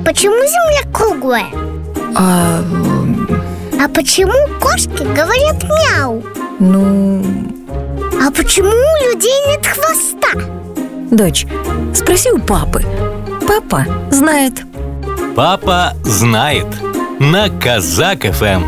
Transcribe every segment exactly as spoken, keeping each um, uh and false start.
почему Земля круглая? А... А почему кошки говорят мяу? Ну... А почему у людей нет хвоста? Дочь, спроси у папы. Папа знает. Папа знает. На Казак эф эм.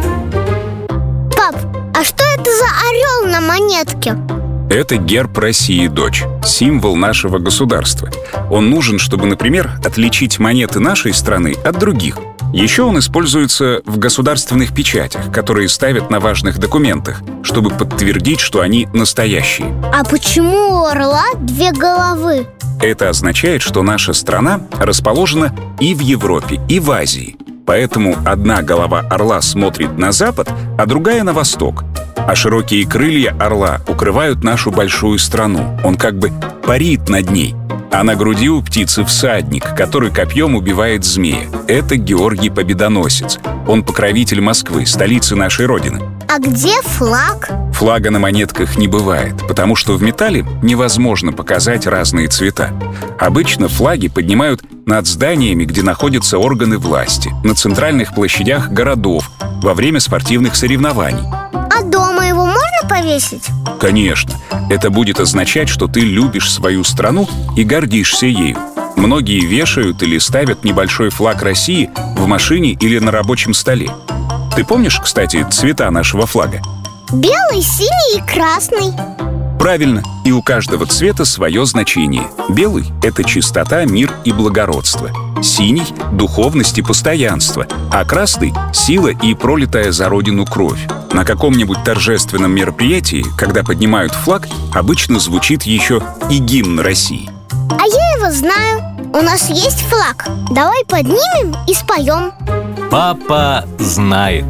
Пап, а что это за орел на монетке? Это герб России, дочь, символ нашего государства. Он нужен, чтобы, например, отличить монеты нашей страны от других. Еще он используется в государственных печатях, которые ставят на важных документах, чтобы подтвердить, что они настоящие. А почему у орла две головы? Это означает, что наша страна расположена и в Европе, и в Азии. Поэтому одна голова орла смотрит на запад, а другая на восток. А широкие крылья орла укрывают нашу большую страну. Он как бы парит над ней. А на груди у птицы всадник, который копьем убивает змея. Это Георгий Победоносец. Он покровитель Москвы, столицы нашей Родины. А где флаг? Флага на монетках не бывает, потому что в металле невозможно показать разные цвета. Обычно флаги поднимают над зданиями, где находятся органы власти, на центральных площадях городов, во время спортивных соревнований. А дома его можно повесить? Конечно. Это будет означать, что ты любишь свою страну и гордишься ею. Многие вешают или ставят небольшой флаг России в машине или на рабочем столе. Ты помнишь, кстати, цвета нашего флага? Белый, синий и красный. Правильно, и у каждого цвета свое значение. Белый — это чистота, мир и благородство. Синий — духовность и постоянство. А красный — сила и пролитая за родину кровь. На каком-нибудь торжественном мероприятии, когда поднимают флаг, обычно звучит еще и гимн России. А я его знаю. У нас есть флаг. Давай поднимем и споем. Папа знает.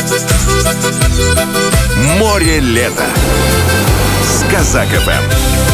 Море лета с Казак эф эм.